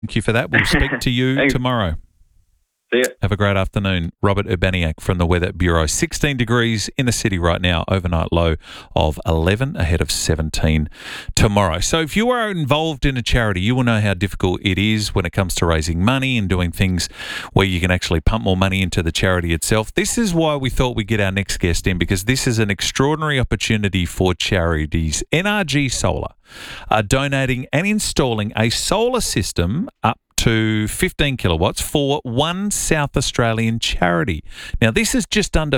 Thank you for that. We'll speak to you tomorrow. See ya. Have a great afternoon. Robert Urbaniak from the Weather Bureau. 16 degrees in the city right now, overnight low of 11, ahead of 17 tomorrow. So if you are involved in a charity, you will know how difficult it is when it comes to raising money and doing things where you can actually pump more money into the charity itself. This is why we thought we'd get our next guest in, because this is an extraordinary opportunity for charities. NRG Solar are donating and installing a solar system up to 15 kilowatts for one South Australian charity. Now, this is just under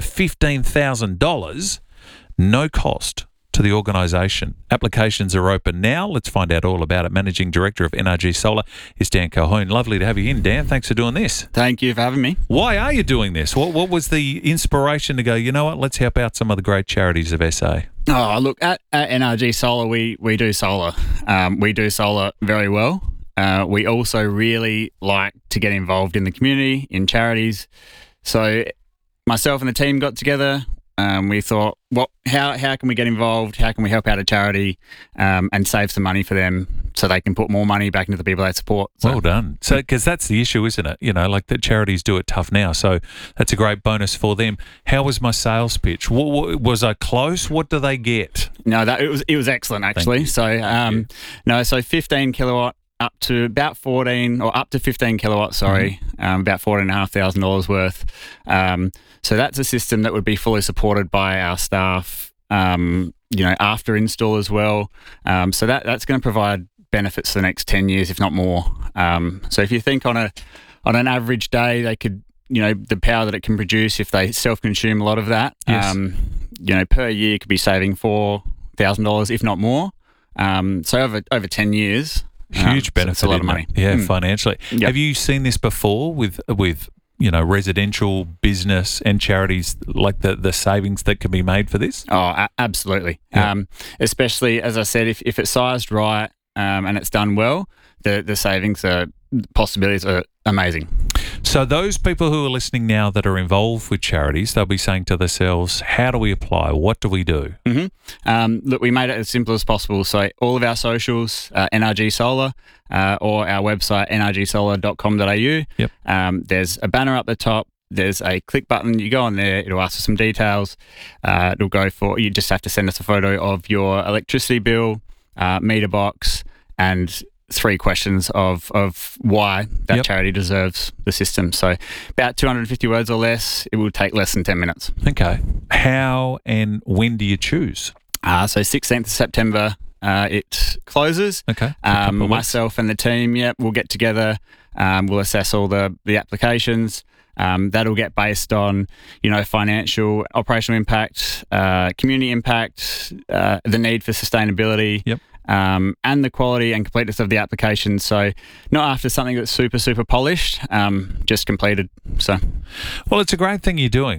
$15,000, no cost to the organisation. Applications are open now. Let's find out all about it. Managing Director of NRG Solar is Dan Colquhoun. Lovely to have you in, Dan. Thanks for doing this. Thank you for having me. Why are you doing this? What was the inspiration to go, you know what, let's help out some of the great charities of SA? Oh, look, at NRG Solar, we do solar. We do solar very well. We also really like to get involved in the community, in charities. So myself and the team got together. We thought, how can we get involved? How can we help out a charity and save some money for them so they can put more money back into the people they support? So, well done. So, because that's the issue, isn't it? You know, like the charities do it tough now. So that's a great bonus for them. How was my sales pitch? Was I close? What do they get? No, it was excellent, actually. So, so 15 kilowatt up to about 14 or up to 15 kilowatts, about $14,500 worth. So that's a system that would be fully supported by our staff, after install as well. So that's going to provide benefits for the next 10 years, if not more. So if you think on an average day, they could, the power that it can produce, if they self-consume a lot of that, yes. Per year could be saving $4,000, if not more. So over 10 years. Huge benefit. It's a lot of money. Yeah, financially. Yep. Have you seen this before with residential business and charities, like the savings that can be made for this? Oh, absolutely. Yeah. Especially, as I said, if it's sized right and it's done well, the savings possibilities are amazing. So those people who are listening now that are involved with charities, they'll be saying to themselves, how do we apply? What do we do? Mm-hmm. Look, we made it as simple as possible. So all of our socials, NRG Solar, or our website, nrgsolar.com.au. Yep. There's a banner up the top. There's a click button. You go on there. It'll ask for some details. You just have to send us a photo of your electricity bill, meter box, and 3 questions of why that charity deserves the system. So about 250 words or less. It will take less than 10 minutes. Okay. How and when do you choose? So 16th of September, it closes. Okay. Myself and the team, we'll get together. We'll assess all the applications. That'll get based on, financial, operational impact, community impact, the need for sustainability. Yep. And the quality and completeness of the application. So not after something that's super, super polished, just completed. So, well, it's a great thing you're doing.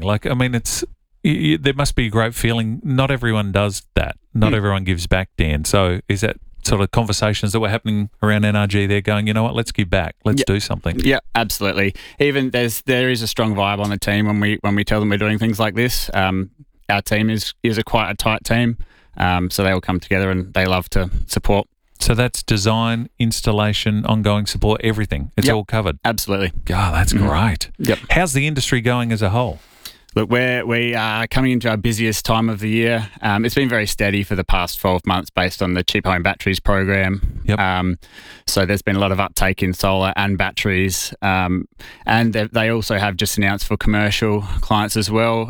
There must be a great feeling. Not everyone does that. Not everyone gives back, Dan. So is that sort of conversations that were happening around NRG? They're going, you know what, let's give back. Let's do something. Yeah, absolutely. Even there is a strong vibe on the team when we tell them we're doing things like this. Our team is quite a tight team. So they all come together and they love to support. So that's design, installation, ongoing support, everything. It's all covered. Absolutely. God, that's great. Yep. How's the industry going as a whole? Look, we are coming into our busiest time of the year. It's been very steady for the past 12 months based on the Cheap Home Batteries program. Yep. So there's been a lot of uptake in solar and batteries. And they also have just announced for commercial clients as well.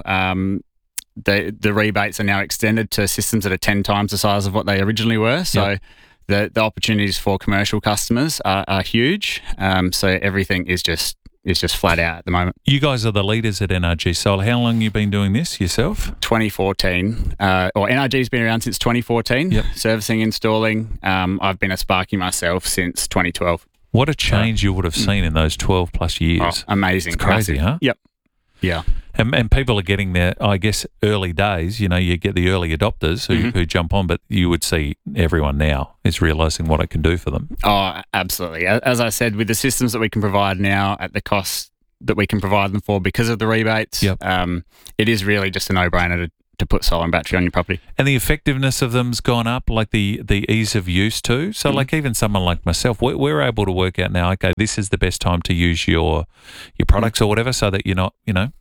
The rebates are now extended to systems that are 10 times the size of what they originally were. So the opportunities for commercial customers are huge. So everything is just flat out at the moment. You guys are the leaders at NRG Solar. How long have you been doing this yourself? 2014. NRG's been around since 2014. Yep. Servicing, installing. I've been a Sparky myself since 2012. What a change you would have seen in those 12 plus years. Oh, amazing. It's crazy, huh? Yep. Yeah. And people are getting their, I guess, early days. You get the early adopters who jump on, but you would see everyone now is realising what it can do for them. Oh, absolutely. As I said, with the systems that we can provide now at the cost that we can provide them for because of the rebates, it is really just a no-brainer to put solar and battery on your property. And the effectiveness of them's gone up, like the ease of use too. So like even someone like myself, we're able to work out now, okay, this is the best time to use your products or whatever, so that you're not,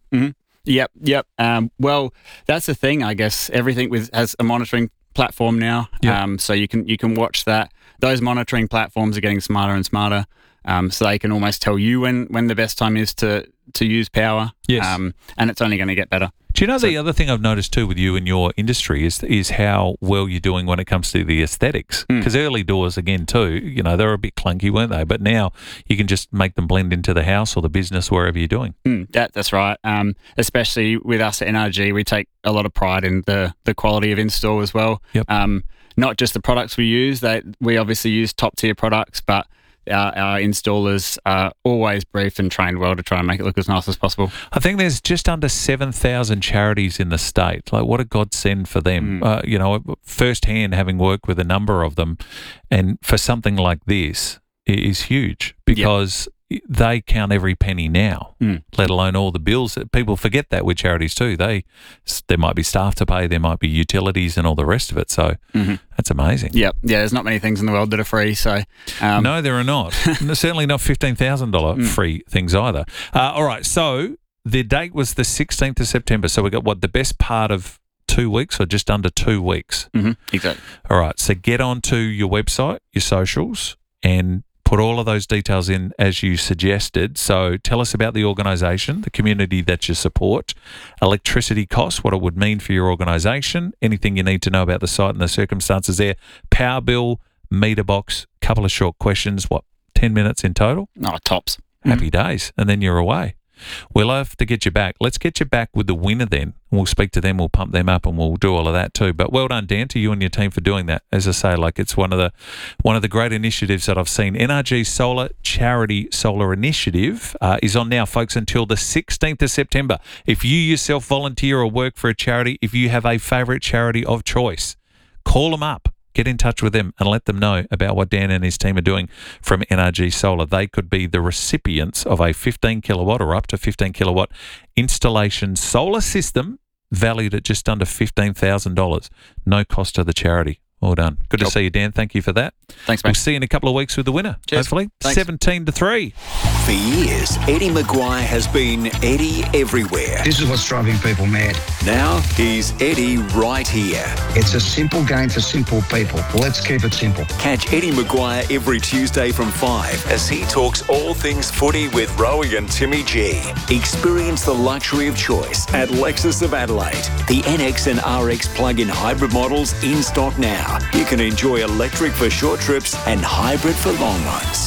Yep. Well, that's the thing, I guess. Everything has a monitoring platform now. Yep. So you can watch that. Those monitoring platforms are getting smarter and smarter. So they can almost tell you when the best time is to use power. Yes. And it's only going to get better. Do you know the other thing I've noticed too with you in your industry is how well you're doing when it comes to the aesthetics? Because early doors, again, too, they were a bit clunky, weren't they? But now you can just make them blend into the house or the business, wherever you're doing. That's right. Especially with us at NRG, we take a lot of pride in the quality of install as well. Yep. Not just the products we use. We obviously use top-tier products, but our installers are always briefed and trained well to try and make it look as nice as possible. I think there's just under 7,000 charities in the state. Like, what a godsend for them. Firsthand, having worked with a number of them, and for something like this is huge because they count every penny now, let alone all the bills. People forget that with charities too. There might be staff to pay, there might be utilities and all the rest of it. So that's amazing. Yep. Yeah, there's not many things in the world that are free. So no, there are not. Certainly not $15,000 free things either. All right, so the date was the 16th of September. So we got the best part of 2 weeks or just under 2 weeks? Exactly. All right, so get onto your website, your socials, and put all of those details in as you suggested. So tell us about the organisation, the community that you support, electricity costs, what it would mean for your organisation, anything you need to know about the site and the circumstances there, power bill, meter box, couple of short questions, 10 minutes in total? Oh, tops. Happy days. And then you're away. We'll have to get you back. Let's get you back with the winner then. We'll speak to them, we'll pump them up, and we'll do all of that too. But well done, Dan, to you and your team for doing that. As I say, it's one of the great initiatives that I've seen. NRG Solar Charity Solar Initiative is on now, folks, until the 16th of September. If you yourself volunteer or work for a charity, if you have a favourite charity of choice, call them up. Get in touch with them and let them know about what Dan and his team are doing from NRG Solar. They could be the recipients of a 15 kilowatt or up to 15 kilowatt installation solar system valued at just under $15,000. No cost to the charity. Well done. Good to see you, Dan. Thank you for that. Thanks, mate. We'll see you in a couple of weeks with the winner, Cheers. hopefully. Thanks. 17-3. For years, Eddie Maguire has been Eddie everywhere. This is what's driving people mad. Now he's Eddie right here. It's a simple game for simple people. Let's keep it simple. Catch Eddie Maguire every Tuesday from 5 as he talks all things footy with Rowie and Timmy G. Experience the luxury of choice at Lexus of Adelaide. The NX and RX plug-in hybrid models in stock now. You can enjoy electric for short trips and hybrid for long ones.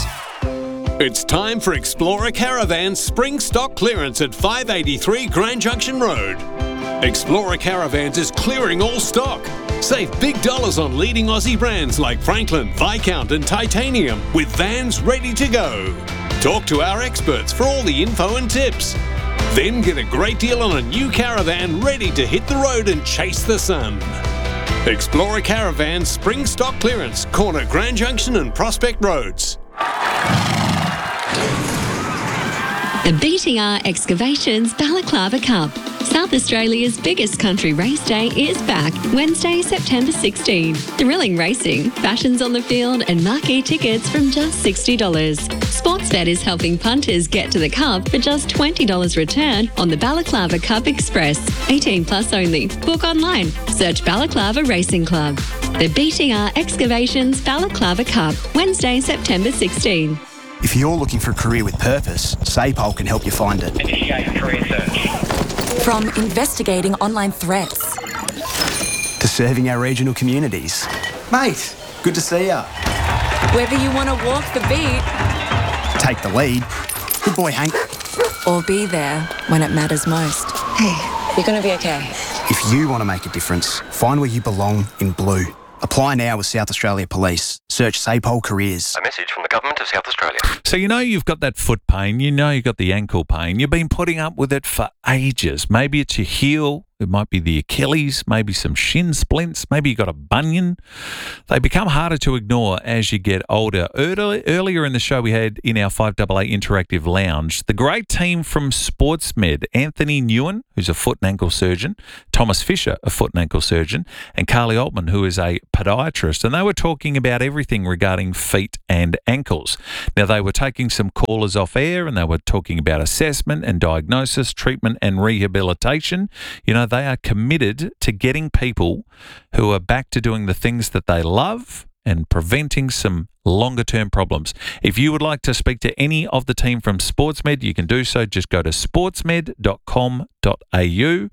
It's time for Explorer Caravan's spring stock clearance at 583 Grand Junction Road. Explorer Caravans is clearing all stock. Save big dollars on leading Aussie brands like Franklin, Viscount and Titanium with vans ready to go. Talk to our experts for all the info and tips. Then get a great deal on a new caravan ready to hit the road and chase the sun. Explorer Caravan Spring Stock Clearance, corner Grand Junction and Prospect Roads. The BTR Excavations Balaclava Cup. South Australia's biggest country race day is back Wednesday, September 16. Thrilling racing, fashions on the field and marquee tickets from just $60. Sportsbet is helping punters get to the cup for just $20 return on the Balaclava Cup Express. 18 plus only. Book online. Search Balaclava Racing Club. The BTR Excavations Balaclava Cup, Wednesday, September 16. If you're looking for a career with purpose, SAPOL can help you find it. Initiate career search. From investigating online threats To serving our regional communities. Mate, good to see ya. Whether you want to walk the beat, Take the lead. Good boy, Hank. or be there when it matters most. Hey, you're going to be okay. If you want to make a difference, find where you belong in blue. Apply now with South Australia Police. Search SAPOL Careers. A message from the Government of South Australia. So you've got that foot pain, you've got the ankle pain, you've been putting up with it for ages. Maybe it's your heel, It might be the Achilles, maybe some shin splints, maybe you got a bunion. They become harder to ignore as you get older. Earlier in the show, we had in our 5AA Interactive Lounge the great team from SportsMed, Anthony Nguyen, who's a foot and ankle surgeon, Thomas Fisher, a foot and ankle surgeon, and Carly Altman, who is a podiatrist. And they were talking about everything regarding feet and ankles. Now, they were taking some callers off air and they were talking about assessment and diagnosis, treatment and rehabilitation. You know, they are committed to getting people who are back to doing the things that they love and preventing some longer-term problems. If you would like to speak to any of the team from SportsMed, you can do so. Just go to sportsmed.com.au,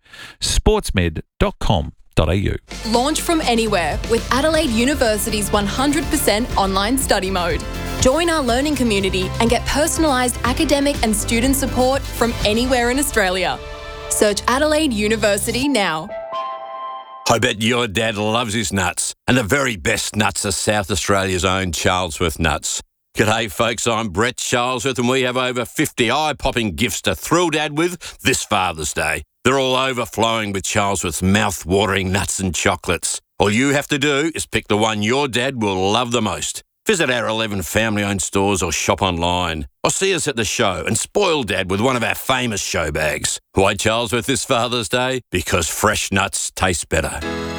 sportsmed.com.au. Launch from anywhere with Adelaide University's 100% online study mode. Join our learning community and get personalised academic and student support from anywhere in Australia. Search Adelaide University now. I bet your dad loves his nuts, and the very best nuts are South Australia's own Charlesworth nuts. G'day folks, I'm Brett Charlesworth and we have over 50 eye-popping gifts to thrill Dad with this Father's Day. They're all overflowing with Charlesworth's mouth-watering nuts and chocolates. All you have to do is pick the one your dad will love the most. Visit our 11 family-owned stores or shop online. Or see us at the show and spoil Dad with one of our famous show bags. Why Charlesworth this Father's Day? Because fresh nuts taste better.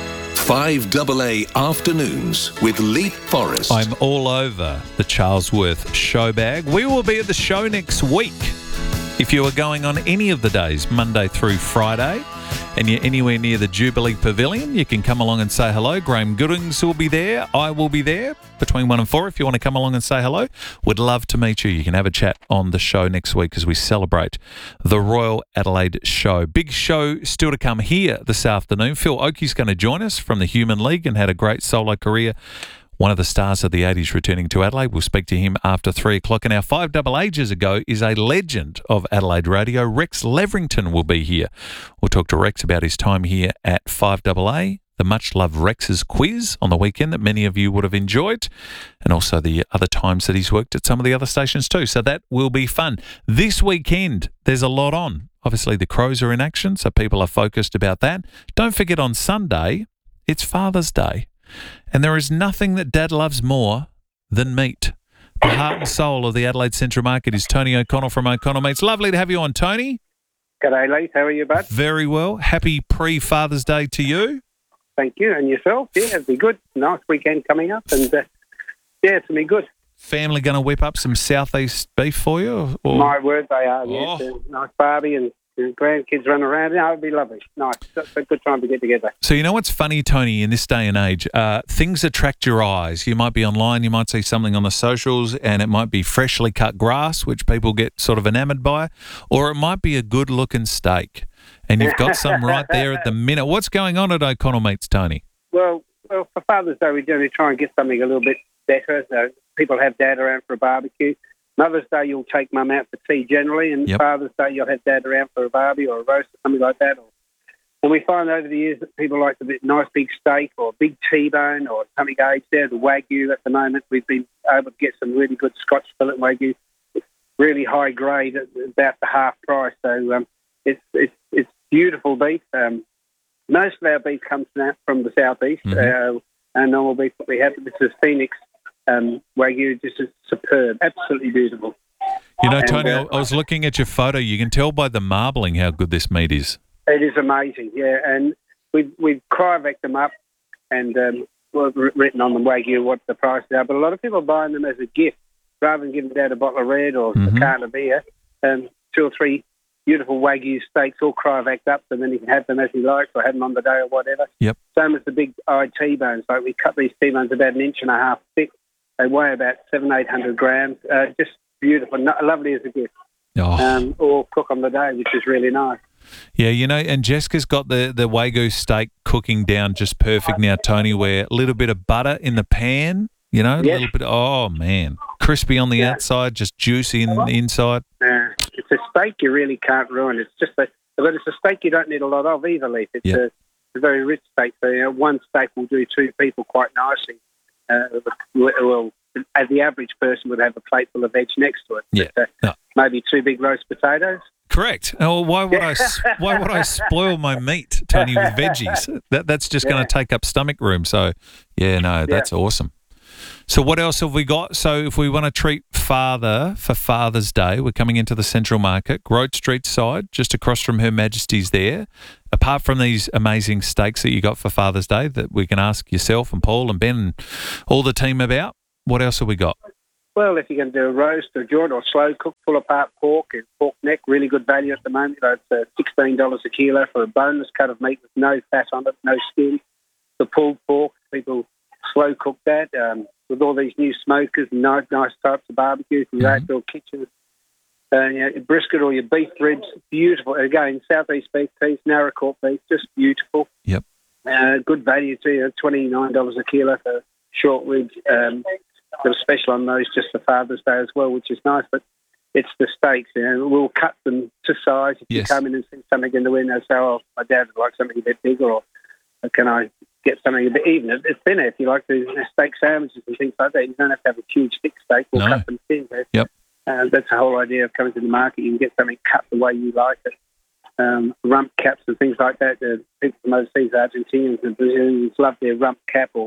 5AA Afternoons with Leap Forest. I'm all over the Charlesworth show bag. We will be at the show next week. If you are going on any of the days, Monday through Friday, and you're anywhere near the Jubilee Pavilion, you can come along and say hello. Graham Goodings will be there. I will be there between 1 and 4 if you want to come along and say hello. Would love to meet you. You can have a chat on the show next week as we celebrate the Royal Adelaide Show. Big show still to come here this afternoon. Phil Oakey's going to join us from the Human League and had a great solo career. One of the stars of the 80s returning to Adelaide. We'll speak to him after 3 o'clock. And our 5AA Ages Ago is a legend of Adelaide radio. Rex Leverington will be here. We'll talk to Rex about his time here at 5AA, the much-loved Rex's quiz on the weekend that many of you would have enjoyed, and also the other times that he's worked at some of the other stations too. So that will be fun. This weekend, there's a lot on. Obviously, the Crows are in action, so people are focused about that. Don't forget on Sunday, it's Father's Day. And there is nothing that Dad loves more than meat. The heart and soul of the Adelaide Central Market is Tony O'Connell from O'Connell Meats. Lovely to have you on, Tony. G'day, Lee. How are you, bud? Very well. Happy pre-Father's Day to you. Thank you. And yourself? Yeah, it'll be good. Nice weekend coming up. And, it's going to be good. Family going to whip up some southeast beef for you? Or? My word, they are. Yes. Nice barbie and grandkids running around. Yeah, it would be lovely. Nice. It's a good time to get together. So you know what's funny, Tony, in this day and age? Things attract your eyes. You might be online, you might see something on the socials, and it might be freshly cut grass, which people get sort of enamoured by, or it might be a good-looking steak. And you've got some right there at the minute. What's going on at O'Connell Meats, Tony? Well, for Father's Day, we generally try and get something a little bit better. So people have Dad around for a barbecue. Mother's Day, you'll take Mum out for tea generally, and Father's Day, you'll have Dad around for a barbie or a roast or something like that. And we find over the years that people like a nice big steak or a big T-bone or something aged there. The Wagyu at the moment, we've been able to get some really good Scotch fillet Wagyu, really high grade at about the half price. So it's beautiful beef. Most of our beef comes from the southeast, and normal beef that we have. This is Phoenix. Wagyu, just is superb, absolutely beautiful. You know, Tony, I was looking at your photo. You can tell by the marbling how good this meat is. It is amazing, yeah. And we've cryovac them up and written on the Wagyu what the prices are. But a lot of people are buying them as a gift rather than giving Dad a bottle of red or a carton of beer. 2 or 3 beautiful Wagyu steaks all cryovac'd up, and then he can have them as he likes or have them on the day or whatever. Yep. Same as the big eye T-bones. Like we cut these T-bones about 1.5 inches thick. They weigh about 700-800 grams. Just beautiful, lovely as a gift. Or cook on the day, which is really nice. Yeah, you know, and Jessica's got the Wagyu steak cooking down just perfect now, Tony, where a little bit of butter in the pan, you know, a little bit, oh, man, crispy on the outside, just juicy in the inside. It's a steak you really can't ruin. It's just but it's a steak you don't need a lot of either, Leaf. It's a very rich steak. So, one steak will do 2 people quite nicely. Well, the average person would have a plate full of veg next to it. Yeah. But, maybe 2 big roast potatoes. Correct. Oh, why would I spoil my meat, Tony, with veggies? That's just going to take up stomach room. So, that's awesome. So what else have we got? So if we want to treat Father for Father's Day, we're coming into the Central Market, Grote Street side, just across from Her Majesty's there. Apart from these amazing steaks that you got for Father's Day that we can ask yourself and Paul and Ben and all the team about, what else have we got? Well, if you're going to do a roast or joint or slow cook, pull apart pork and pork neck, really good value at the moment. It's $16 a kilo for a boneless cut of meat with no fat on it, no skin. The pulled pork, people slow cook that with all these new smokers and nice types of barbecues in your outdoor kitchens. Your brisket or your beef ribs, beautiful. Again, Southeast beef teas, Naracoorte beef, just beautiful. Yep. Good value too, $29 a kilo for short ribs. Got a special on those just for Father's Day as well, which is nice. But it's the steaks. We'll cut them to size. If you come in and see something in the window, say, "Oh, my dad would like something a bit bigger," or "Can I get something a bit even?" It's thinner. If you like the steak sandwiches and things like that, you don't have to have a huge thick steak. We'll cut them thin. Yep. That's the whole idea of coming to the market. You can get something cut the way you like it. Rump caps and things like that. People from overseas, Argentinians and Brazilians, love their rump cap, or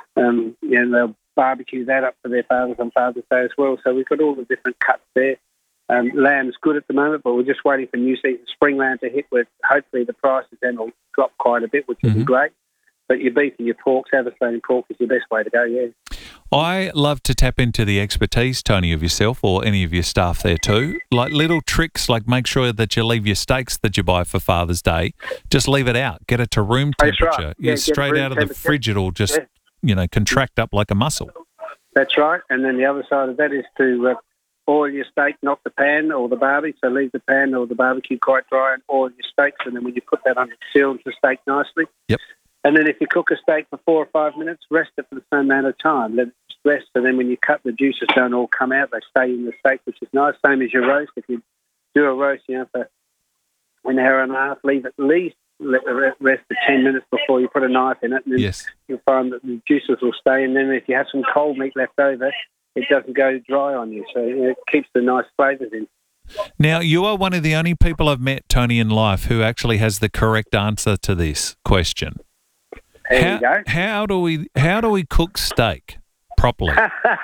they'll barbecue that up for their fathers on Father's Day as well. So we've got all the different cuts there. Lamb's good at the moment, but we're just waiting for new season spring lamb to hit, with hopefully the prices then will drop quite a bit, which will be great. But your beef and your pork, South Australian pork, is your best way to go, yeah. I love to tap into the expertise, Tony, of yourself or any of your staff there too. Like little tricks, like make sure that you leave your steaks that you buy for Father's Day, just leave it out. Get it to room temperature. Right. Yeah, straight out of the fridge, it'll just, contract up like a muscle. That's right. And then the other side of that is to oil your steak, not the pan or the barbie. So leave the pan or the barbecue quite dry and oil your steaks. And then when you put that on, it seals the steak nicely. Yep. And then if you cook a steak for 4 or 5 minutes, rest it for the same amount of time. Let it rest, and then when you cut, the juices don't all come out. They stay in the steak, which is nice. Same as your roast. If you do a roast, for an hour and a half, leave at least, let it rest for 10 minutes before you put a knife in it. And then you'll find that the juices will stay. And then if you have some cold meat left over, it doesn't go dry on you. So it keeps the nice flavours in. Now, you are one of the only people I've met, Tony, in life who actually has the correct answer to this question. There you go. How do we cook steak properly?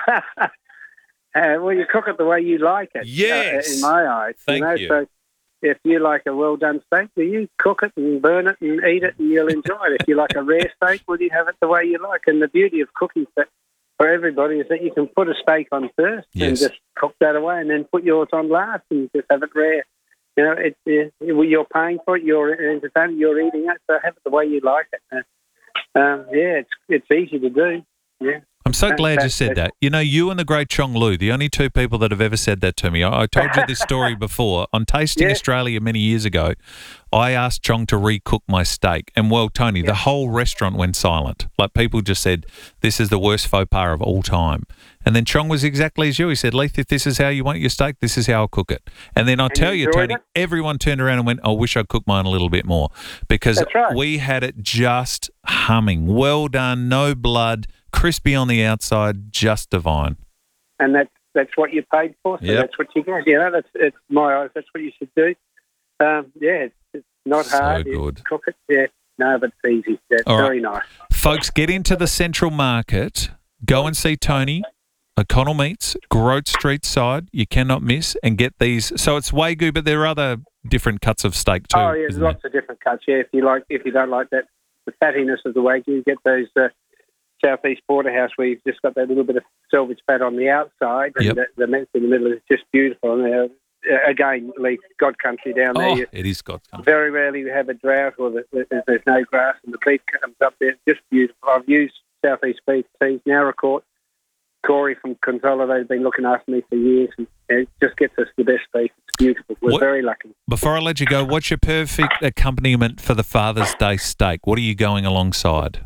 Well, you cook it the way you like it. Yes. In my eyes. Thank you. So if you like a well-done steak, well, you cook it and burn it and eat it and you'll enjoy it. If you like a rare steak, well, you have it the way you like. And the beauty of cooking for everybody is that you can put a steak on first and just cook that away, and then put yours on last and just have it rare. You're paying for it, you're entertaining, you're eating it, so have it the way you like it. It's easy to do. Yeah. I'm so glad you said that. You and the great Chong Lu, the only two people that have ever said that to me. I told you this story before. On Tasting Australia many years ago, I asked Chong to recook my steak. And, well, Tony, the whole restaurant went silent. Like, people just said, this is the worst faux pas of all time. And then Chong was exactly as you. He said, Leith, if this is how you want your steak, this is how I'll cook it. And then I'll tell you, Tony, everyone turned around and went, I wish I'd cooked mine a little bit more. Because we had it just humming. Well done, no blood, crispy on the outside, just divine. And that's what you paid for, so that's what you get. It's my eyes, that's what you should do. It's not hard. So good. You cook it, but it's easy. It's very nice. Folks, get into the Central Market. Go and see Tony, O'Connell Meats, Grote Street side. You cannot miss, and get these. So it's Wagyu, but there are other different cuts of steak too. Oh, yeah, there's lots of different cuts. Yeah, if you don't like that, the fattiness of the Wagyu, get those Southeast Porterhouse where you've just got that little bit of selvage fat on the outside, and the meat in the middle is just beautiful. And again, Leith, God country down there. It is God country. Very rarely we have a drought or there's no grass and the beef comes up there. It's just beautiful. I've used Southeast beef teas, Naracoorte. Corey from Consola, they've been looking after me for years, and it just gets us the best beef. It's beautiful. We're very lucky. Before I let you go, what's your perfect accompaniment for the Father's Day steak? What are you going alongside?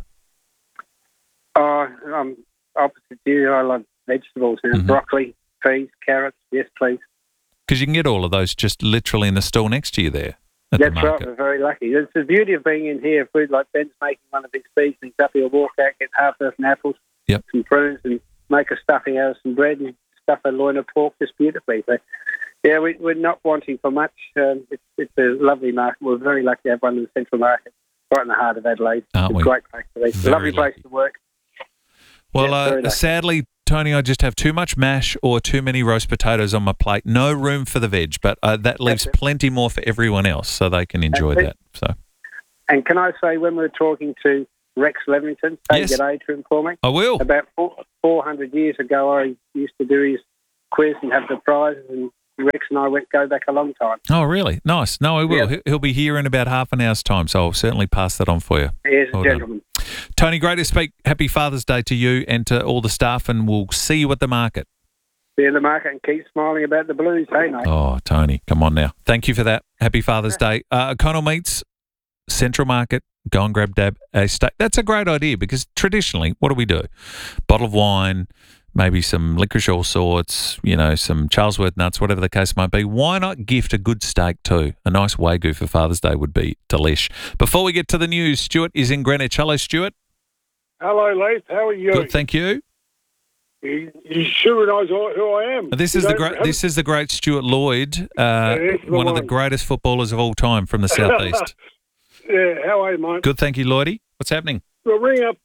I'm opposite you. I love vegetables, broccoli, peas, carrots. Yes, please. Because you can get all of those just literally in the store next to you there. That's right. We're very lucky. It's the beauty of being in here. Food like Ben's making one of these seasonings up. He'll walk out, get half-earthen apples, some prunes, and make a stuffing out of some bread and stuff a loin of pork just beautifully. So Yeah, we're not wanting for much. It's a lovely market. We're very lucky to have one in the central market, right in the heart of Adelaide. Aren't It's we? a great place to be. Very Lovely place to work. Well, Yeah, very lucky. sadly, Tony, I just have too much mash or too many roast potatoes on my plate. No room for the veg, but that leaves plenty more for everyone else so they can enjoy that. So, And can I say, when we were talking to Rex Levington, say Yes. good day to him for me. I will. About 400 years ago, I used to do his quiz and have the prizes, and Rex and I go back a long time. Oh, really? Nice. No, I will. Yeah. He'll be here in about half an hour's time, so I'll certainly pass that on for you. He is Well a done. gentleman. Tony, great to speak. Happy Father's Day to you and to all the staff, and we'll see you at the market. Be in the market and keep smiling about the Blues, hey, mate? Oh, Tony, come on now. Thank you for that. Happy Father's Day. O'Connell Meats, Central Market, go and grab a steak. That's a great idea because traditionally, what do? Bottle of wine, maybe some licorice all sorts, some Charlesworth nuts, whatever the case might be. Why not gift a good steak too? A nice Wagyu for Father's Day would be delish. Before we get to the news, Stuart is in Greenwich. Hello, Stuart. Hello, Leith. How are you? Good, thank you. You sure knows who I am. This is the great Stuart Lloyd, one of the greatest footballers of all time from the southeast. Yeah, how are you, mate? Good, thank you, Lloydie. What's happening? We'll ring up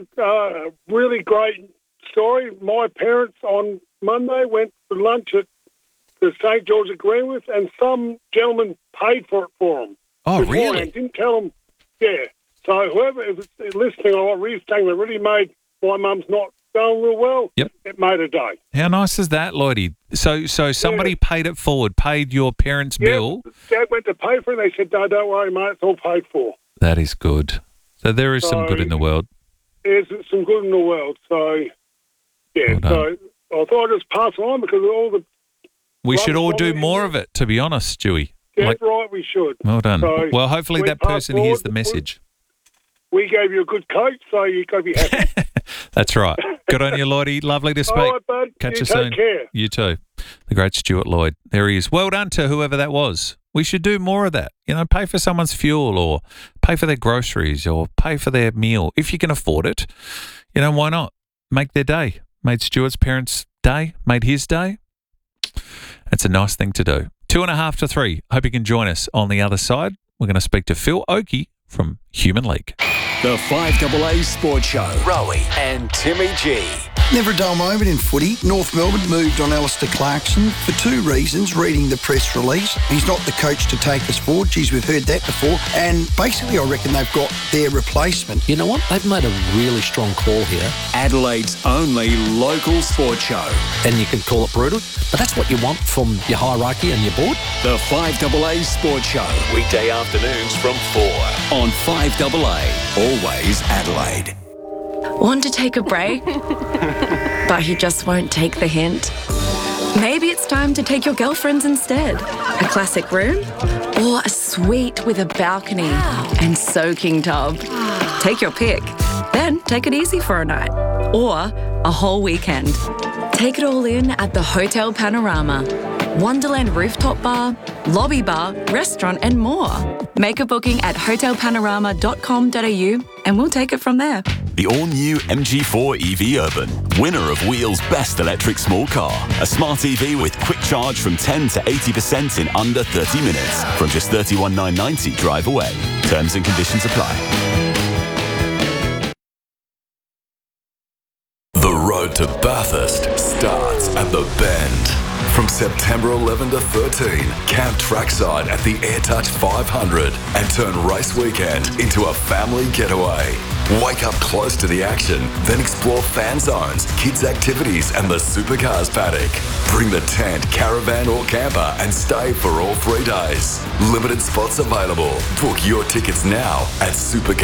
a really great story. My parents on Monday went for lunch at the St. George at Greenwith, and some gentleman paid for it for them. Oh, really? Didn't tell them. Yeah. So whoever is listening on what Reeve's saying that really made my mum's not going real well, Yep. It made a day. How nice is that, Lloydie? So somebody paid it forward, paid your parents' bill. Dad went to pay for it, and they said, no, don't worry, mate, it's all paid for. That is good. So there is some good in the world. There's some good in the world. So, yeah, Well so I thought I'd just pass it on because of all the... We should all do Rubbish on more of it, to be honest, Stewie. Yeah, right, we should. Well done. So Well, hopefully we that pass person hears forward. the message. We gave you a good coach, so you've got to be happy. That's right. Good on you, Lloydie. Lovely to speak. All right, bud. Catch You you take soon. care. You too. The great Stuart Lloyd. There he is. Well done to whoever that was. We should do more of that. Pay for someone's fuel or pay for their groceries or pay for their meal. If you can afford it, why not? Make their day. Made Stuart's parents' day, made his day. It's a nice thing to do. 2.5 to 3. Hope you can join us on the other side. We're going to speak to Phil Oakey from Human League. The 5AA Sports Show. Rowie and Timmy G. Never a dull moment in footy. North Melbourne moved on Alistair Clarkson for two reasons. Reading the press release, he's not the coach to take us forward. Geez, we've heard that before. And basically, I reckon they've got their replacement. You know what? They've made a really strong call here. Adelaide's only local sports show. And you can call it brutal, but that's what you want from your hierarchy and your board. The 5AA Sports Show. Weekday afternoons from 4 on 5AA. Always Adelaide. Want to take a break? But he just won't take the hint. Maybe it's time to take your girlfriends instead. A classic room or a suite with a balcony and soaking tub. Take your pick. Then take it easy for a night or a whole weekend. Take it all in at the Hotel Panorama. Wonderland rooftop bar, lobby bar, restaurant and more. Make a booking at hotelpanorama.com.au and we'll take it from there. The all-new MG4 EV Urban, winner of Wheel's best electric small car. A smart EV with quick charge from 10 to 80% in under 30 minutes. From just $31,990 drive away. Terms and conditions apply. The road to Bathurst starts at the Bend. From September 11 to 13, camp trackside at the AirTouch 500 and turn race weekend into a family getaway. Wake up close to the action, then explore fan zones, kids' activities and the supercars paddock. Bring the tent, caravan or camper and stay for all 3 days. Limited spots available. Book your tickets now at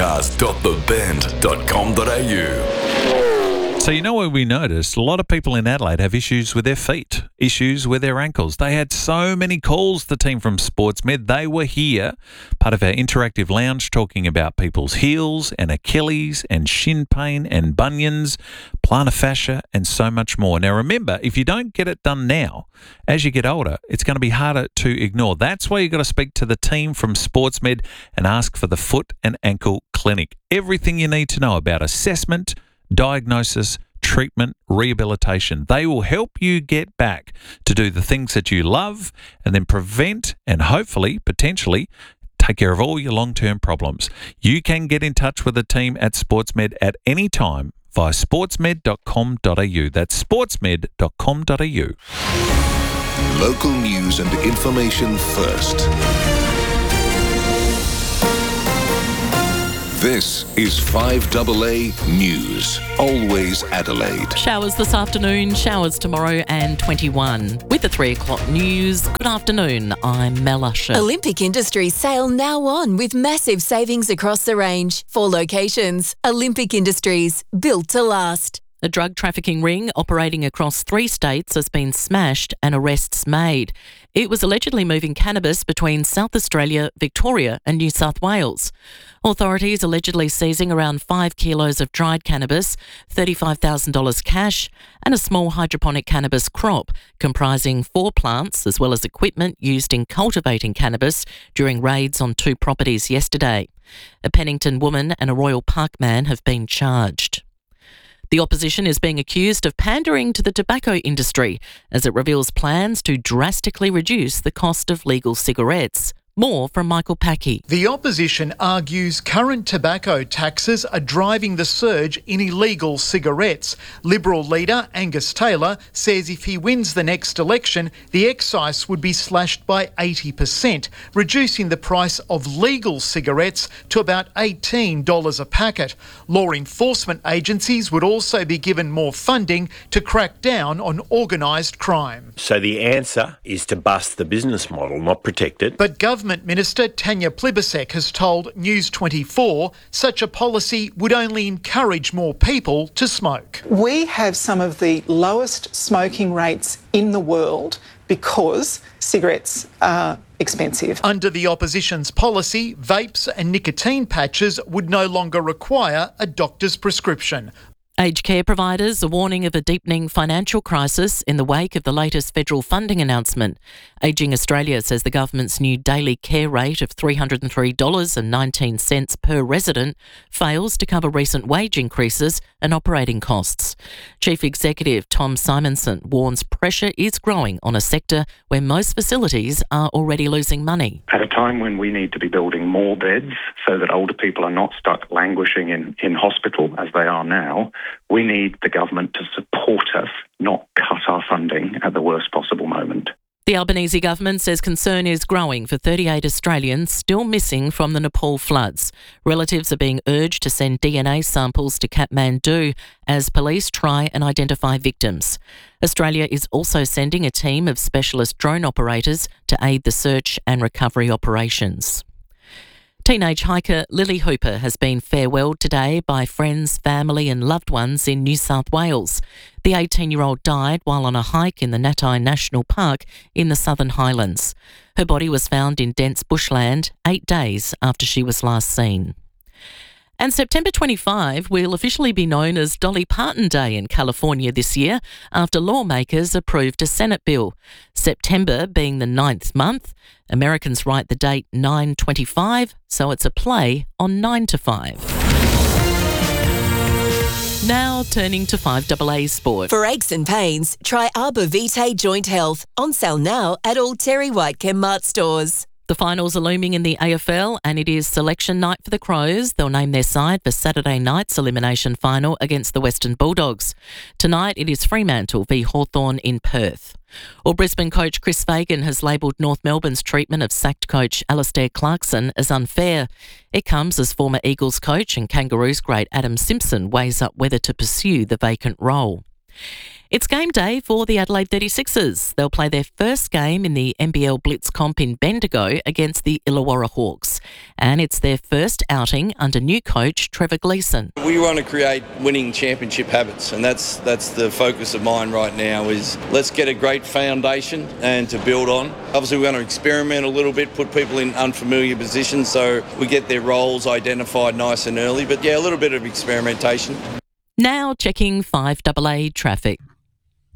supercars.thebend.com.au. So what we noticed? A lot of people in Adelaide have issues with their feet, issues with their ankles. They had so many calls, the team from SportsMed. They were here, part of our interactive lounge, talking about people's heels and Achilles and shin pain and bunions, plantar fascia and so much more. Now remember, if you don't get it done now, as you get older, it's going to be harder to ignore. That's why you've got to speak to the team from SportsMed and ask for the Foot and Ankle Clinic. Everything you need to know about assessment, diagnosis, Treatment Rehabilitation. They will help you get back to do the things that you love and then prevent and hopefully, potentially, take care of all your long-term problems. You can get in touch with the team at SportsMed at any time via sportsmed.com.au. That's sportsmed.com.au. Local news and information first. This is 5AA News. Always Adelaide. Showers this afternoon, showers tomorrow and 21. With the 3 o'clock news, good afternoon, I'm Mel Usher. Olympic Industries sale now on with massive savings across the range. 4 locations. Olympic Industries, built to last. A drug trafficking ring operating across 3 states has been smashed and arrests made. It was allegedly moving cannabis between South Australia, Victoria and New South Wales. Authorities allegedly seizing around 5 kilos of dried cannabis, $35,000 cash and a small hydroponic cannabis crop comprising 4 plants as well as equipment used in cultivating cannabis during raids on 2 properties yesterday. A Pennington woman and a Royal Park man have been charged. The opposition is being accused of pandering to the tobacco industry as it reveals plans to drastically reduce the cost of legal cigarettes. More from Michael Packey. The opposition argues current tobacco taxes are driving the surge in illegal cigarettes. Liberal leader Angus Taylor says if he wins the next election, the excise would be slashed by 80%, reducing the price of legal cigarettes to about $18 a packet. Law enforcement agencies would also be given more funding to crack down on organised crime. So the answer is to bust the business model, not protect it. But Government Minister Tanya Plibersek has told News 24 such a policy would only encourage more people to smoke. We have some of the lowest smoking rates in the world because cigarettes are expensive. Under the opposition's policy, vapes and nicotine patches would no longer require a doctor's prescription. Aged care providers are warning of a deepening financial crisis in the wake of the latest federal funding announcement. Ageing Australia says the government's new daily care rate of $303.19 per resident fails to cover recent wage increases and operating costs. Chief Executive Tom Simonson warns pressure is growing on a sector where most facilities are already losing money. At a time when we need to be building more beds so that older people are not stuck languishing in hospital as they are now, we need the government to support us, not cut our funding at the worst possible moment. The Albanese government says concern is growing for 38 Australians still missing from the Nepal floods. Relatives are being urged to send DNA samples to Kathmandu as police try and identify victims. Australia is also sending a team of specialist drone operators to aid the search and recovery operations. Teenage hiker Lily Hooper has been farewelled today by friends, family and loved ones in New South Wales. The 18-year-old died while on a hike in the Natai National Park in the Southern Highlands. Her body was found in dense bushland 8 days after she was last seen. And September 25 will officially be known as Dolly Parton Day in California this year after lawmakers approved a Senate bill. September being the 9th month, Americans write the date 9/25, so it's a play on 9 to 5. Now turning to 5AA Sport. For aches and pains, try Arbor Vitae Joint Health. On sale now at all Terry White Chemmart stores. The finals are looming in the AFL and it is selection night for the Crows. They'll name their side for Saturday night's elimination final against the Western Bulldogs. Tonight it is Fremantle v Hawthorn in Perth. Or Brisbane coach Chris Fagan has labelled North Melbourne's treatment of sacked coach Alastair Clarkson as unfair. It comes as former Eagles coach and Kangaroos great Adam Simpson weighs up whether to pursue the vacant role. It's game day for the Adelaide 36ers. They'll play their first game in the NBL Blitz Comp in Bendigo against the Illawarra Hawks. And it's their first outing under new coach Trevor Gleeson. We want to create winning championship habits, and that's the focus of mine right now is let's get a great foundation and to build on. Obviously, we're going to experiment a little bit, put people in unfamiliar positions so we get their roles identified nice and early. But yeah, a little bit of experimentation. Now checking 5AA traffic.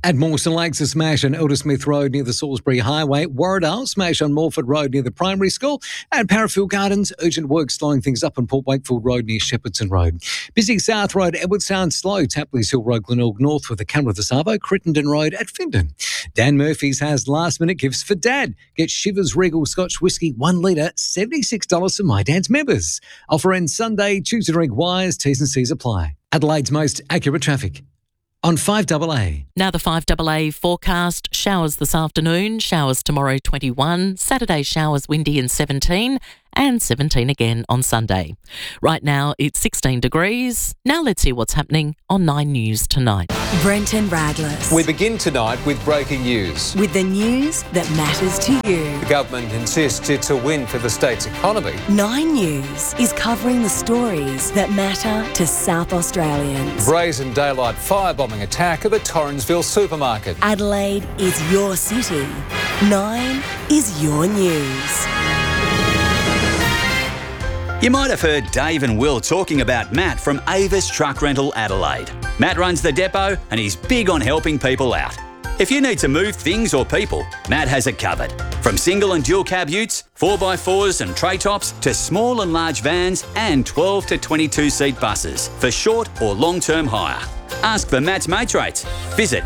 At Mawson Lakes, a smash on Eldersmith Road near the Salisbury Highway. Warradale, smash on Morford Road near the primary school. And Parafield Gardens, urgent work slowing things up on Port Wakefield Road near Shepperton Road. Busy South Road, Edwardstown slow. Tapley's Hill Road, Glenelg North with the Camera de Savo. Crittenden Road at Findon. Dan Murphy's has last-minute gifts for Dad. Get Shivers Regal Scotch Whisky 1 litre, $76 for My Dad's members. Offer ends Sunday, choose to drink wise, T's and C's apply. Adelaide's most accurate traffic. On 5AA. Now the 5AA forecast. Showers this afternoon, showers tomorrow 21, Saturday showers windy and 17, and 17 again on Sunday. Right now it's 16 degrees. Now let's see what's happening on 9 News tonight. Brenton Raglas. We begin tonight with breaking news. With the news that matters to you. The government insists it's a win for the state's economy. 9 News is covering the stories that matter to South Australians. Brazen daylight firebombing attack at the Torrensville supermarket. Adelaide is your city. 9 is your news. You might have heard Dave and Will talking about Matt from Avis Truck Rental Adelaide. Matt runs the depot and he's big on helping people out. If you need to move things or people, Matt has it covered. From single and dual cab utes, 4x4s and tray tops, to small and large vans and 12 to 22 seat buses for short or long-term hire. Ask for Matt's mates rates. Visit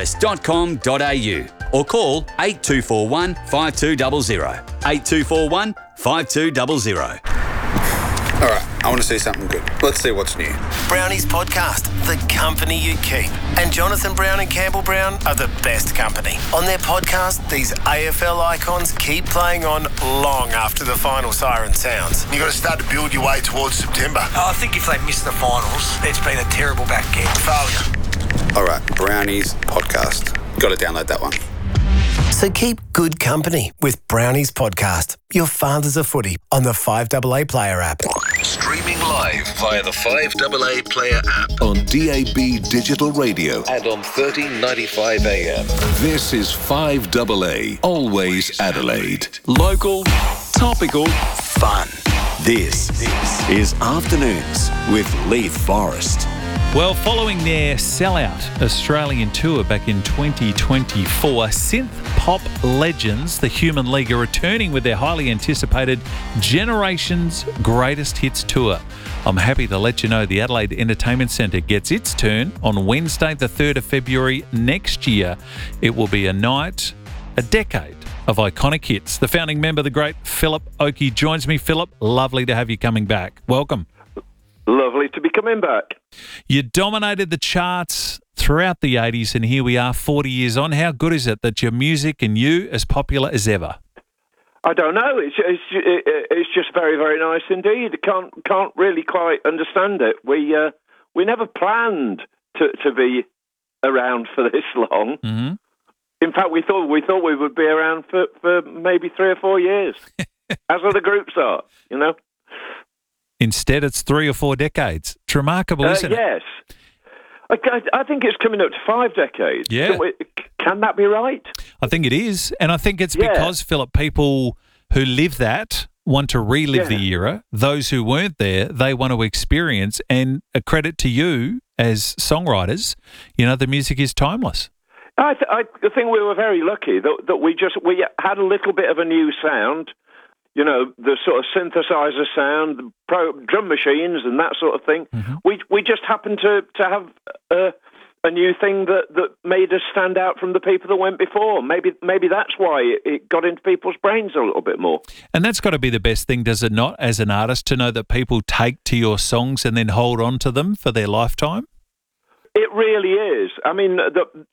avis.com.au or call 8241 5200. 8241 5200. All right, I want to see something good. Let's see what's new. Brownie's podcast, The Company You Keep. And Jonathan Brown and Campbell Brown are the best company. On their podcast, these AFL icons keep playing on long after the final siren sounds. You've got to start to build your way towards September. I think if they miss the finals, it's been a terrible back end. Failure. All right, Brownie's podcast. Got to download that one. So keep good company with Brownie's podcast. Your father's a footy on the 5AA Player app. Streaming live via the 5AA Player app on DAB Digital Radio and on 1395 AM. This is 5AA, always Adelaide. Local, topical, fun. This is Afternoons with Leith Forrest. Well, following their sellout Australian tour back in 2024, synth pop legends, the Human League, are returning with their highly anticipated Generations Greatest Hits Tour. I'm happy to let you know the Adelaide Entertainment Centre gets its turn on Wednesday, the 3rd of February next year. It will be a decade of iconic hits. The founding member, the great Philip Oakey, joins me. Philip, lovely to have you coming back. Welcome. Lovely to be coming back. You dominated the charts throughout the 80s, and here we are 40 years on. How good is it that your music and you as popular as ever? I don't know. It's just very, very nice indeed. Can't really quite understand it. We never planned to be around for this long. Mm-hmm. In fact, we thought we would be around for maybe 3 or 4 years, as other groups are, you know. Instead, it's 3 or 4 decades. It's remarkable, isn't it? Yes. I think it's coming up to 5 decades. Yeah. Can that be right? I think it is. And I think it's because, Philip, people who live that want to relive the era. Those who weren't there, they want to experience. And a credit to you as songwriters, you know, the music is timeless. I think we were very lucky that we had a little bit of a new sound. You know, the sort of synthesizer sound, the drum machines and that sort of thing. Mm-hmm. We just happened to have a new thing that made us stand out from the people that went before. Maybe that's why it got into people's brains a little bit more. And that's got to be the best thing, does it not, as an artist, to know that people take to your songs and then hold on to them for their lifetime? It really is. I mean,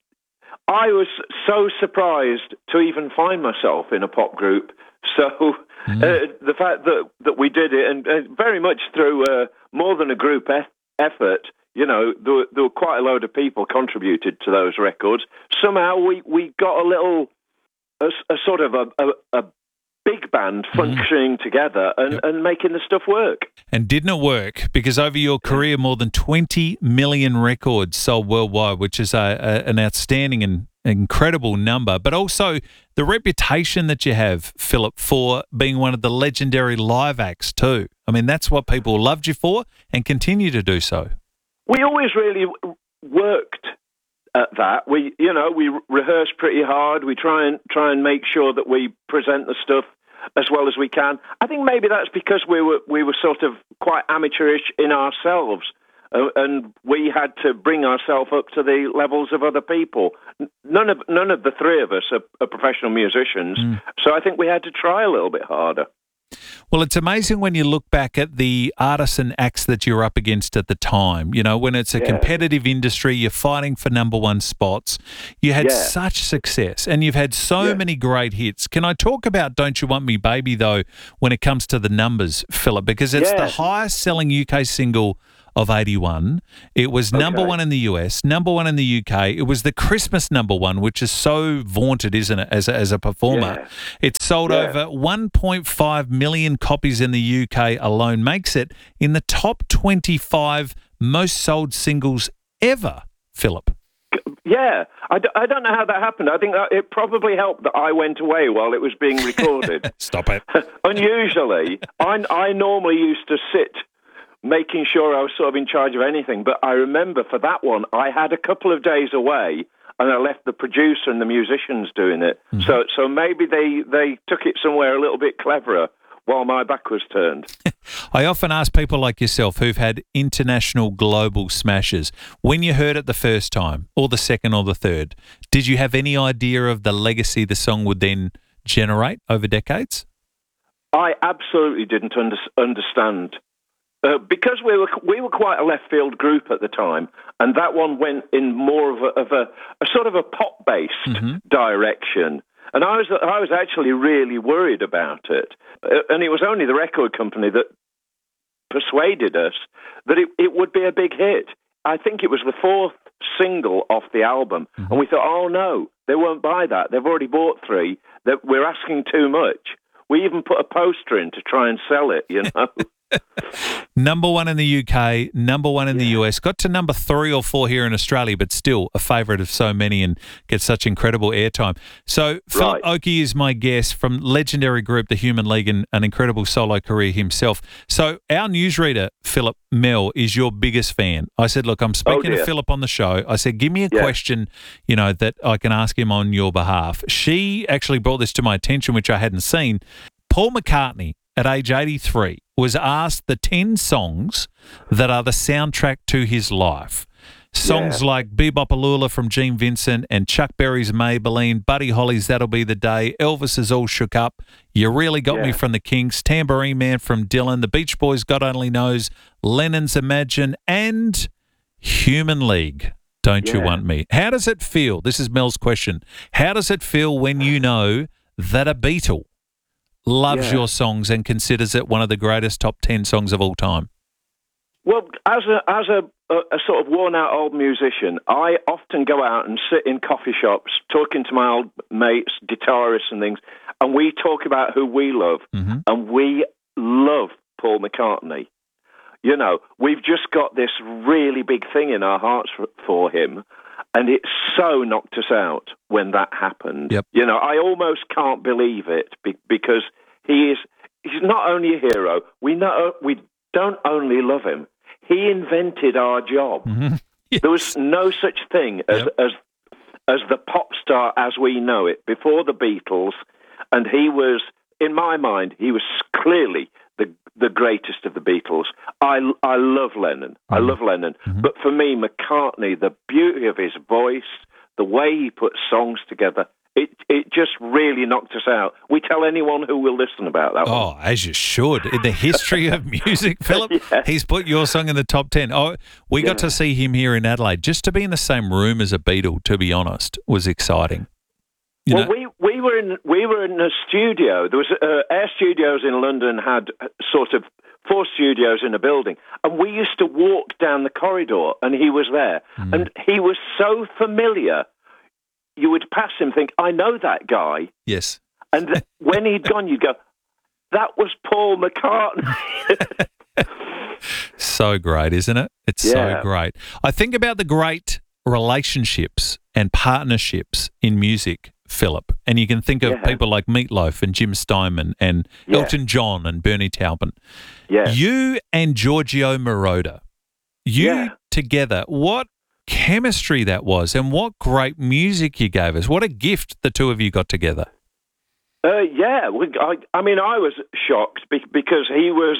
I was so surprised to even find myself in a pop group. So the fact that we did it, and very much through more than a group effort, you know, there were quite a load of people contributed to those records. Somehow we got a sort of a big band functioning together and making the stuff work. And didn't it work? Because over your career, more than 20 million records sold worldwide, which is an outstanding and incredible number. But also the reputation that you have, Philip, for being one of the legendary live acts too. I mean, that's what people loved you for and continue to do so. We always really worked at that. We rehearse pretty hard. We try and make sure that we present the stuff as well as we can. I think maybe that's because we were sort of quite amateurish in ourselves, and we had to bring ourselves up to the levels of other people. None of the three of us are professional musicians, so I think we had to try a little bit harder. Well, it's amazing when you look back at the artists and acts that you're up against at the time. You know, when it's a competitive industry, you're fighting for number one spots. You had such success and you've had so many great hits. Can I talk about Don't You Want Me Baby, though, when it comes to the numbers, Philip? Because it's the highest selling UK single of 81. It was number one in the US, number one in the UK. It was the Christmas number one, which is so vaunted, isn't it, as a performer? Yeah. It sold over 1.5 million copies in the UK alone, makes it in the top 25 most sold singles ever, Philip. Yeah, I don't know how that happened. I think that it probably helped that I went away while it was being recorded. Stop it. Unusually, I normally used to sit making sure I was sort of in charge of anything. But I remember for that one, I had a couple of days away and I left the producer and the musicians doing it. Mm-hmm. So maybe they took it somewhere a little bit cleverer while my back was turned. I often ask people like yourself who've had international global smashes, when you heard it the first time or the second or the third, did you have any idea of the legacy the song would then generate over decades? I absolutely didn't understand. Because we were quite a left field group at the time, and that one went in more of a sort of a pop based direction, and I was actually really worried about it, and it was only the record company that persuaded us that it would be a big hit. I think it was the fourth single off the album, and we thought, oh no, they won't buy that. They've already bought 3. That we're asking too much. We even put a poster in to try and sell it, you know. Number one in the UK, number one in the US, got to number 3 or 4 here in Australia, but still a favourite of so many and gets such incredible airtime. So Philip Oakey is my guest from legendary group The Human League and an incredible solo career himself. So our newsreader, Philip Mel, is your biggest fan. I said, look, I'm speaking to Philip on the show. I said, give me a question, you know, that I can ask him on your behalf. She actually brought this to my attention, which I hadn't seen. Paul McCartney, at age 83, was asked the 10 songs that are the soundtrack to his life. Songs like Bebopalula from Gene Vincent and Chuck Berry's Maybelline, Buddy Holly's That'll Be the Day, Elvis's All Shook Up, You Really Got Me from the Kinks, Tambourine Man from Dylan, The Beach Boys' God Only Knows, Lennon's Imagine, and Human League, Don't You Want Me. How does it feel? This is Mel's question. How does it feel when you know that a Beatle loves your songs and considers it one of the greatest top 10 songs of all time? Well, as a sort of worn-out old musician, I often go out and sit in coffee shops talking to my old mates, guitarists and things, and we talk about who we love, and we love Paul McCartney. You know, we've just got this really big thing in our hearts for him, and it so knocked us out when that happened. Yep. You know, I almost can't believe it because he's not only a hero. We don't only love him. He invented our job. Yes. There was no such thing as the pop star as we know it before the Beatles, and he was, in my mind, he was clearly the greatest of the Beatles. I love Lennon. I love Lennon. But for me, McCartney, the beauty of his voice, the way he put songs together, it just really knocked us out. We tell anyone who will listen about that one. Oh, as you should. In the history of music, Philip, he's put your song in the top 10. Oh, we got to see him here in Adelaide. Just to be in the same room as a Beatle, to be honest, was exciting. We were in a studio. There was Air Studios in London had sort of 4 studios in a building, and we used to walk down the corridor, and he was there, and he was so familiar. You would pass him, think, I know that guy. Yes. And when he'd gone, you'd go, that was Paul McCartney. So great, isn't it? It's so great. I think about the great relationships and partnerships in music, Philip, and you can think of people like Meat Loaf and Jim Steinman and Elton John and Bernie Taupin. Yeah. You and Giorgio Moroder, together, what chemistry that was, and what great music you gave us. What a gift the two of you got together. Yeah, I mean, I was shocked because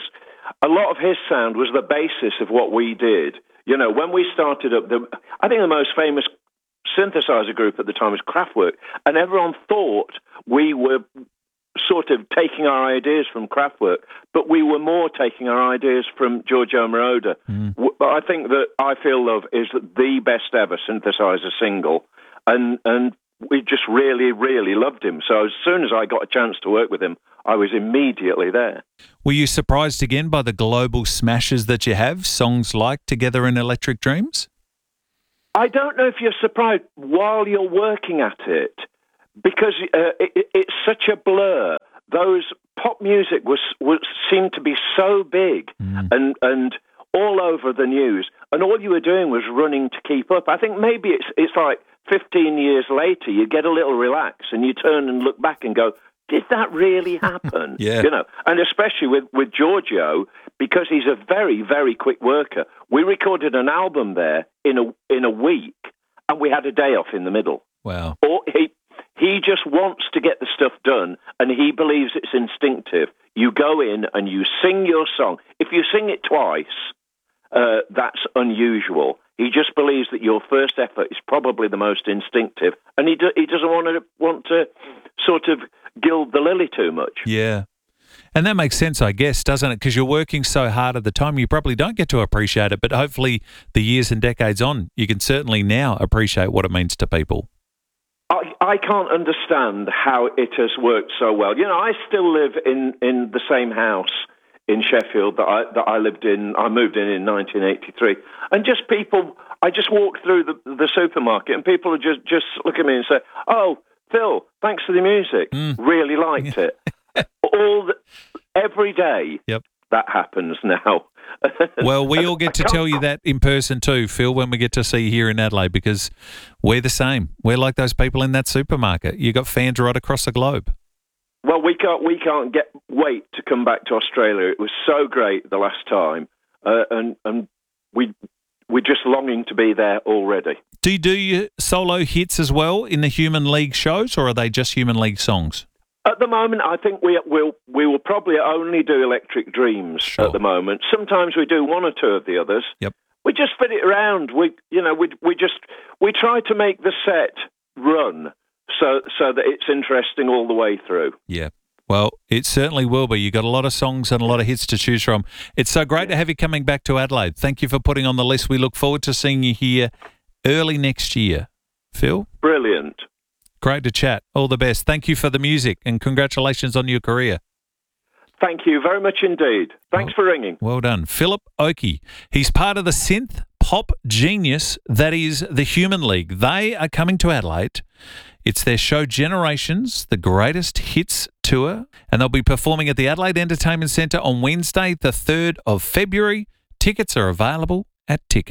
a lot of his sound was the basis of what we did. You know, when we started up, I think the most famous synthesizer group at the time was Kraftwerk, and everyone thought we were sort of taking our ideas from Kraftwerk, but we were more taking our ideas from Giorgio Moroder. But I think that I Feel Love is the best ever synthesizer single, and we just really, really loved him. So as soon as I got a chance to work with him, I was immediately there. Were you surprised again by the global smashes that you have, songs like Together in Electric Dreams? I don't know if you're surprised while you're working at it, because it's such a blur. Those pop music seemed to be so big and all over the news, and all you were doing was running to keep up. I think maybe it's like 15 years later, you get a little relaxed and you turn and look back and go, did that really happen? Yeah. You know, and especially with Giorgio, because he's a very, very quick worker. We recorded an album there in a week, and we had a day off in the middle. Wow. Or he just wants to get the stuff done, and he believes it's instinctive. You go in and you sing your song. If you sing it twice, that's unusual. He just believes that your first effort is probably the most instinctive, and he doesn't want to sort of gild the lily too much. Yeah. And that makes sense, I guess, doesn't it? Because you're working so hard at the time, you probably don't get to appreciate it, but hopefully the years and decades on, you can certainly now appreciate what it means to people. I can't understand how it has worked so well. You know, I still live in the same house in Sheffield that I lived in. I moved in 1983, and just people. I just walk through the supermarket, and people would just look at me and say, "Oh, Phil, thanks for the music. Really liked it." Every day. Yep. That happens now. Well, we all get to tell you that in person too, Phil, when we get to see you here in Adelaide, because we're the same. We're like those people in that supermarket. You got fans right across the globe. Well, we can't wait to come back to Australia. It was so great the last time, and we're just longing to be there already. Do you do your solo hits as well in the Human League shows, or are they just Human League songs? At the moment, I think we will probably only do Electric Dreams at the moment. Sometimes we do one or two of the others. Yep. We just fit it around. We try to make the set run so that it's interesting all the way through. Yeah. Well, it certainly will be. You've got a lot of songs and a lot of hits to choose from. It's so great to have you coming back to Adelaide. Thank you for putting on the list. We look forward to seeing you here early next year. Phil? Brilliant. Great to chat. All the best. Thank you for the music and congratulations on your career. Thank you very much indeed. Thanks for ringing. Well done. Philip Oakey. He's part of the synth pop genius that is the Human League. They are coming to Adelaide. It's their show Generations, the Greatest Hits Tour, and they'll be performing at the Adelaide Entertainment Centre on Wednesday, the 3rd of February. Tickets are available at Ticket.